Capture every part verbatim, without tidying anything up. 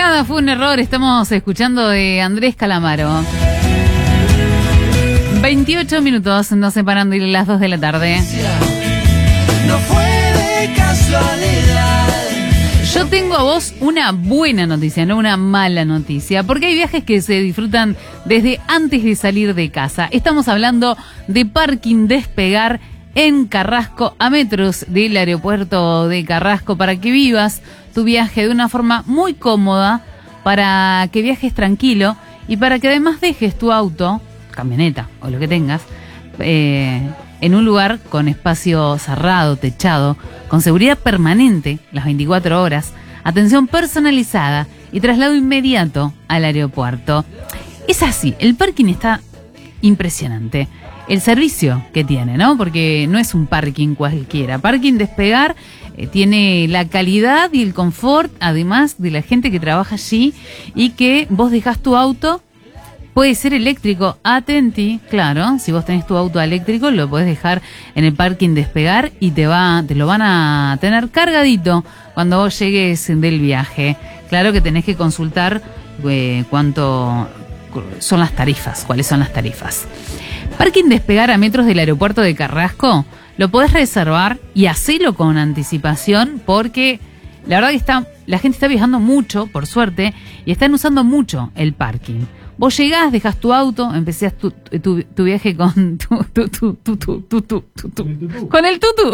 Nada, fue un error. Estamos escuchando de Andrés Calamaro. veintiocho minutos nos separan de las dos de la tarde. No fue de casualidad. Yo tengo a vos una buena noticia, no una mala noticia, porque hay viajes que se disfrutan desde antes de salir de casa. Estamos hablando de Parking Despegar en Carrasco, a metros del aeropuerto de Carrasco, para que vivas tu viaje de una forma muy cómoda, para que viajes tranquilo y para que además dejes tu auto, camioneta o lo que tengas, eh, en un lugar con espacio cerrado, techado, con seguridad permanente las veinticuatro horas, atención personalizada y traslado inmediato al aeropuerto. Es así, el parking está impresionante. El servicio que tiene, ¿no? Porque no es un parking cualquiera. Parking Despegar eh, tiene la calidad y el confort, además de la gente que trabaja allí, y que vos dejás tu auto. Puede ser eléctrico, atenti, claro, si vos tenés tu auto eléctrico lo podés dejar en el Parking Despegar y te va, te lo van a tener cargadito cuando vos llegues del viaje. Claro que tenés que consultar eh, cuánto son las tarifas, cuáles son las tarifas. Parking Despegar a metros del aeropuerto de Carrasco lo podés reservar y hacelo con anticipación, porque la verdad que está, la gente está viajando mucho, por suerte, y están usando mucho el parking. Vos llegás, dejas tu auto, empezás tu, tu, tu viaje con tu, tu, tu, tu, tu, tu, tu, tu, tu, con el tutu.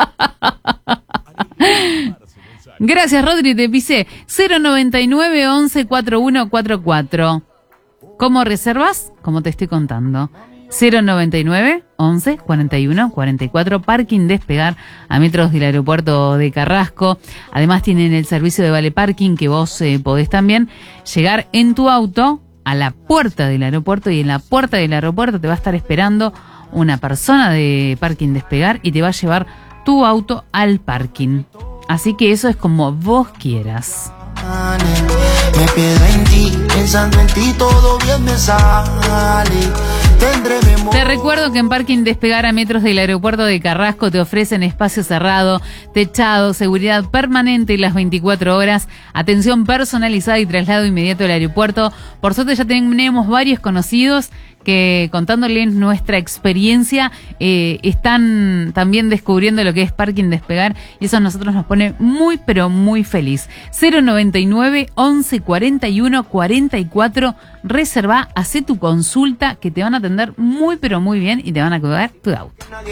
Gracias, Rodri, te pisé. cero noventa y nueve, once, cuarenta y uno cuarenta y cuatro. ¿Cómo reservas? Como te estoy contando. cero noventa y nueve, once, cuarenta y uno cuarenta y cuatro. Parking Despegar a metros del aeropuerto de Carrasco. Además tienen el servicio de Vale Parking, que vos eh, podés también llegar en tu auto a la puerta del aeropuerto, y en la puerta del aeropuerto te va a estar esperando una persona de Parking Despegar y te va a llevar tu auto al parking. Así que eso es como vos quieras. Me quedo en ti, pensando en ti, todo bien me sale. Te recuerdo que en Parking Despegar a metros del aeropuerto de Carrasco te ofrecen espacio cerrado, techado, seguridad permanente las veinticuatro horas, atención personalizada y traslado inmediato al aeropuerto. Por suerte ya tenemos varios conocidos que, contándoles nuestra experiencia, eh, están también descubriendo lo que es Parking Despegar, y eso a nosotros nos pone muy pero muy feliz. cero noventa y nueve, once, cuarenta y uno cuarenta y cuatro. Reserva, hacé tu consulta, que te van a atender muy pero muy bien y te van a cuidar tu auto.